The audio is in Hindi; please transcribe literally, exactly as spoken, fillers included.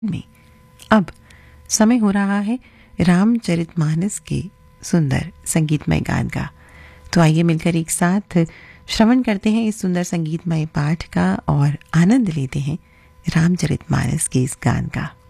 में अब समय हो रहा है रामचरितमानस के सुंदर संगीतमय गान का। तो आइए मिलकर एक साथ श्रवण करते हैं इस सुंदर संगीतमय पाठ का और आनंद लेते हैं रामचरितमानस के इस गान का।